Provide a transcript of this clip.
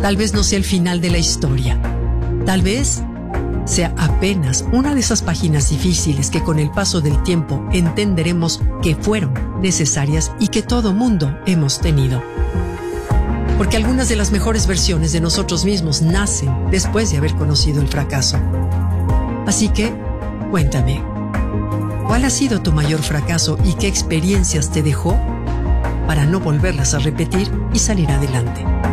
Tal vez no sea el final de la historia. Tal vez sea apenas una de esas páginas difíciles que con el paso del tiempo entenderemos que fueron necesarias y que todo mundo hemos tenido. Porque algunas de las mejores versiones de nosotros mismos nacen después de haber conocido el fracaso. Así que, cuéntame, ¿cuál ha sido tu mayor fracaso y qué experiencias te dejó para no volverlas a repetir y salir adelante?